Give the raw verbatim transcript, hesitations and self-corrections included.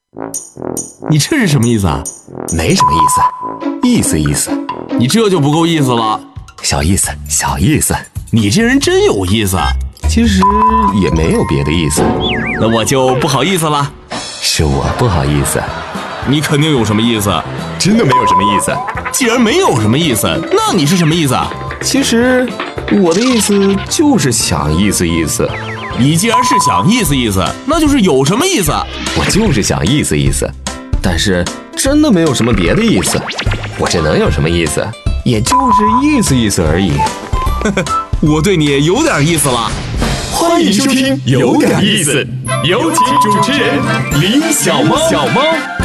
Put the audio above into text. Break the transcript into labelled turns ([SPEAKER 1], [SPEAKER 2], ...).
[SPEAKER 1] 你这是什么意思啊？
[SPEAKER 2] 没什么意思，意思意思。
[SPEAKER 1] 你这就不够意思了。
[SPEAKER 2] 小意思，小意思。
[SPEAKER 1] 你这人真有意思。
[SPEAKER 2] 其实也没有别的意思。
[SPEAKER 1] 那我就不好意思了。
[SPEAKER 2] 是我不好意思。
[SPEAKER 1] 你肯定有什么意思。
[SPEAKER 2] 真的没有什么意思。
[SPEAKER 1] 既然没有什么意思，那你是什么意思啊？
[SPEAKER 2] 其实我的意思就是想意思意思。
[SPEAKER 1] 你既然是想意思意思，那就是有什么意思？
[SPEAKER 2] 我就是想意思意思，但是真的没有什么别的意思。我这能有什么意思？也就是意思意思而已。
[SPEAKER 1] 呵呵，我对你有点意思了。
[SPEAKER 2] 欢迎收听《有点意思》，有请主持人李小猫。小猫。